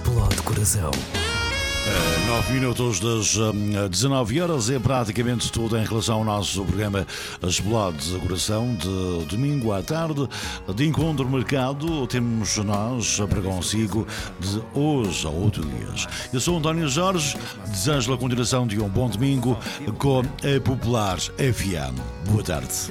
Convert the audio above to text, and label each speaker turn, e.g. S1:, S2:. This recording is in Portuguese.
S1: Explode Coração.
S2: 9 minutos das 19 horas é praticamente tudo em relação ao nosso programa Explode Coração de domingo à tarde de encontro marcado. Temos nós para consigo de hoje a 8 dias. Eu sou António Jorge, desejo a continuação de um bom domingo com a Popular FM. Boa tarde.